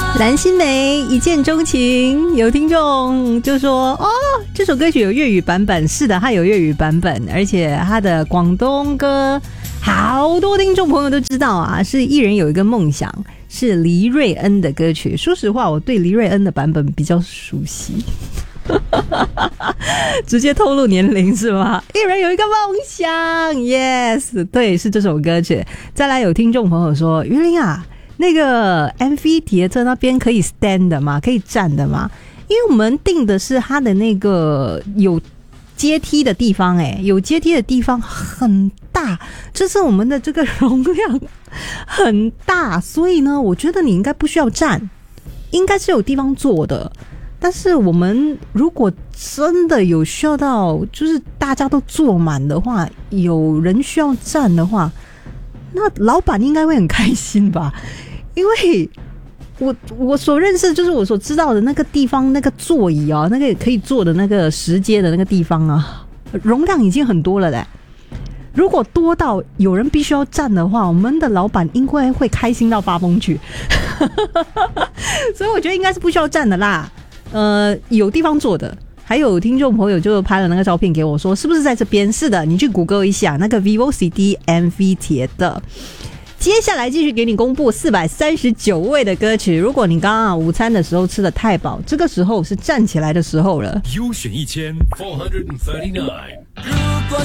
蓝心湄一见钟情，有听众就说哦，这首歌曲有粤语版本。是的，它有粤语版本，而且它的广东歌好多听众朋友都知道啊，是艺人有一个梦想，是黎瑞恩的歌曲。说实话，我对黎瑞恩的版本比较熟悉。直接透露年龄是吗？艺人有一个梦想 ，yes， 对，是这首歌曲。再来有听众朋友说，于林啊，那个 amphitheater 那边可以 stand 的吗？可以站的吗？因为我们定的是它的那个有阶梯的地方，有阶梯的地方很大，这是我们的这个容量很大，所以呢，我觉得你应该不需要站，应该是有地方坐的。但是我们如果真的有需要到，就是大家都坐满的话，有人需要站的话，那老板应该会很开心吧？因为我所认识，就是我所知道的那个地方，那个座椅啊，那个可以坐的那个石阶的那个地方啊，容量已经很多了嘞。如果多到有人必须要站的话，我们的老板应该会开心到发疯去。所以我觉得应该是不需要站的啦。有地方坐的。还有听众朋友就拍了那个照片给我说，是不是在这边？是的，你去谷歌一下那个 VivoCity Amphitheater。接下来继续给你公布439位的歌曲。如果你刚刚午餐的时候吃得太饱，这个时候是站起来的时候了。 优选1439。 如果